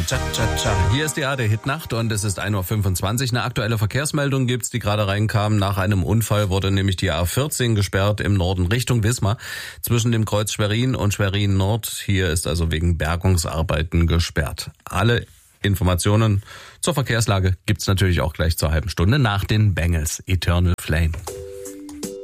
Hier ist die ARD-Hitnacht und es ist 1:25 Uhr. Eine aktuelle Verkehrsmeldung gibt's, die gerade reinkam. Nach einem Unfall wurde nämlich die A14 gesperrt im Norden Richtung Wismar zwischen dem Kreuz Schwerin und Schwerin Nord. Hier ist also wegen Bergungsarbeiten gesperrt. Alle Informationen zur Verkehrslage gibt's natürlich auch gleich zur halben Stunde nach den Bangles. Eternal Flame.